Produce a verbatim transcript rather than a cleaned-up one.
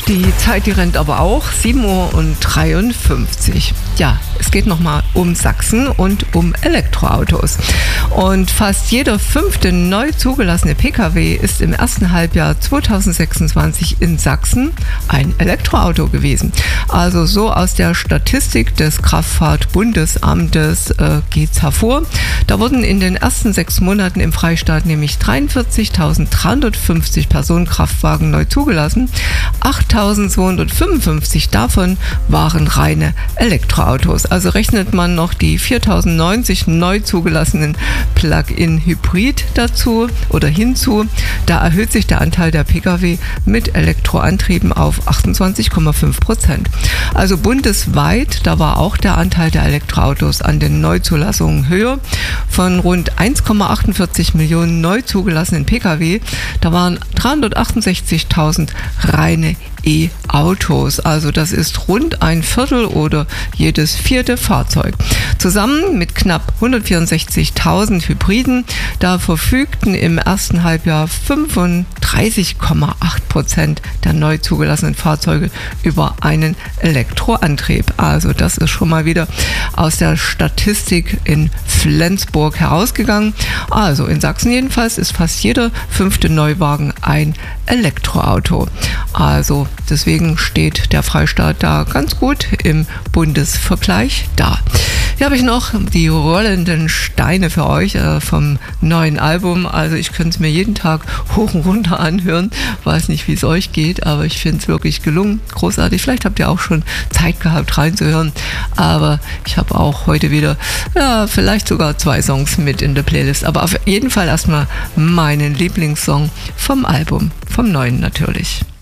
Die Zeit, die rennt aber auch, sieben Uhr dreiundfünfzig. Ja, es geht nochmal um Sachsen und um Elektroautos. Und fast jeder fünfte neu zugelassene Pkw ist im ersten Halbjahr zweitausendsechsundzwanzig in Sachsen ein Elektroauto gewesen. Also so aus der Statistik des Kraftfahrtbundesamtes äh, geht es hervor. Da wurden in den ersten sechs Monaten im Freistaat nämlich dreiundvierzigtausenddreihundertfünfzig Personenkraftwagen neu zugelassen. achttausendzweihundertfünfundfünfzig davon waren reine Elektroautos. Also rechnet man noch die viertausendneunzig neu zugelassenen Plug-in-Hybrid dazu oder hinzu, da erhöht sich der Anteil der Pkw mit Elektroantrieben auf achtundzwanzig Komma fünf Prozent. Also bundesweit, da war auch der Anteil der Elektroautos an den Neuzulassungen höher. Von rund eins Komma achtundvierzig Millionen neu zugelassenen Pkw, da waren dreihundertachtundsechzigtausend reine E-Autos. Also das ist rund ein Viertel oder jedes vierte Fahrzeug. Zusammen mit knapp hundertvierundsechzigtausend Hybriden, da verfügten im ersten Halbjahr fünfunddreißig Komma acht Prozent der neu zugelassenen Fahrzeuge über einen Elektroantrieb. Also das ist schon mal wieder aus der Statistik in Flensburg herausgegangen. Also in Sachsen jedenfalls ist fast jeder fünfte Neuwagen ein Elektroauto. Also deswegen steht der Freistaat da ganz gut im Bundesvergleich da. Hier habe ich noch die rollenden Steine für euch äh, vom neuen Album. Also ich könnte es mir jeden Tag hoch und runter anhören. Weiß nicht, wie es euch geht, aber ich finde es wirklich gelungen. Großartig. Vielleicht habt ihr auch schon Zeit gehabt reinzuhören. Aber ich habe auch heute wieder, ja, vielleicht sogar zwei Songs mit in der Playlist. Aber auf jeden Fall erstmal meinen Lieblingssong vom Album, vom neuen natürlich.